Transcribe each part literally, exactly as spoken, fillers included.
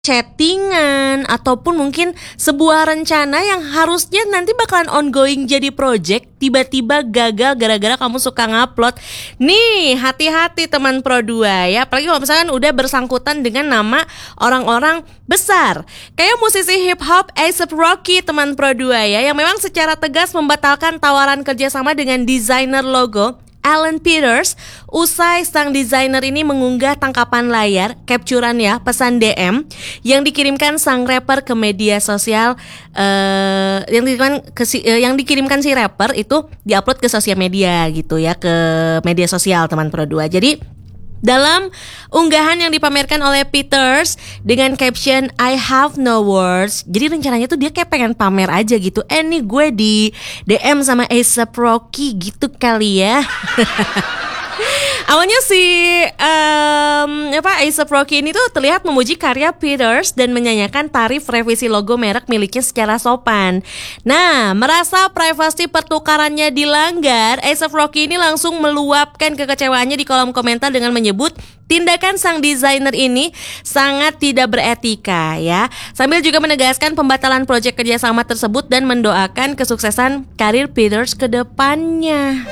chattingan ataupun mungkin sebuah rencana yang harusnya nanti bakalan ongoing jadi project tiba-tiba gagal gara-gara kamu suka ngupload. Nih, hati-hati teman Pro dua ya. Apalagi kalau misalkan udah bersangkutan dengan nama orang-orang besar. Kayak musisi hip hop A$ap Rocky teman Pro dua ya, yang memang secara tegas membatalkan tawaran kerjasama dengan desainer logo Alan Peters usai sang desainer ini mengunggah tangkapan layar, capturean ya, pesan D M yang dikirimkan sang rapper ke media sosial, uh, yang dikirimkan ke si, uh, yang dikirimkan si rapper itu diupload ke sosial media gitu ya, ke media sosial teman Pro dua. Jadi dalam unggahan yang dipamerkan oleh Peters dengan caption I have no words, jadi rencananya tuh dia kayak pengen pamer aja gitu. Eh nih gue di D M sama A$ap Rocky gitu kali ya. Awalnya si um, apa A$ap Rocky ini tuh terlihat memuji karya Peters dan menyanyikan tarif revisi logo merek miliknya secara sopan. Nah, merasa privasi pertukarannya dilanggar, A$ap Rocky ini langsung meluapkan kekecewaannya di kolom komentar dengan menyebut tindakan sang desainer ini sangat tidak beretika ya. Sambil juga menegaskan pembatalan proyek kerjasama tersebut dan mendoakan kesuksesan karir Peters ke depannya.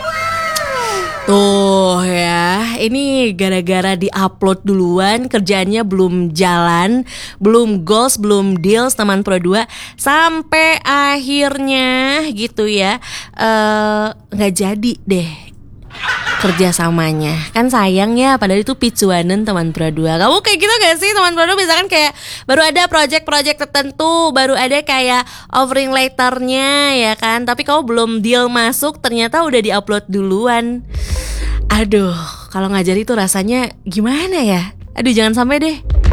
Tuh ya, ini gara-gara di-upload duluan, kerjaannya belum jalan, belum goals, belum deals teman Pro dua, sampai akhirnya gitu ya, uh, gak jadi deh kerjasamanya. Kan sayang ya, padahal itu picuanan teman Pro dua. Kamu kayak gitu gak sih teman Pro dua? Misalkan kayak baru ada project-project tertentu, baru ada kayak offering letternya ya kan, tapi kamu belum deal masuk, ternyata udah di-upload duluan. Aduh, kalau ngajar itu rasanya gimana ya? Aduh, jangan sampai deh.